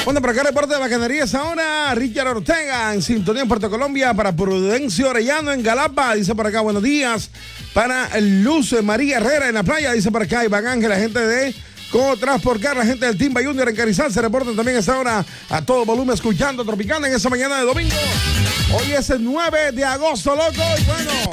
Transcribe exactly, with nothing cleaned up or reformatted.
Bueno, por acá reporte de Bacanerías ahora, Richard Ortega en sintonía en Puerto Colombia para Prudencio Orellano en Galapa, dice por acá, buenos días. Para Luz María Herrera en la playa, dice por acá, Iván Ángel, la gente de Cotransporcar, la gente del Timba Junior en Carizal, se reportan también a esta hora a todo volumen escuchando Tropicana en esa mañana de domingo. Hoy es el nueve de agosto, loco, y bueno,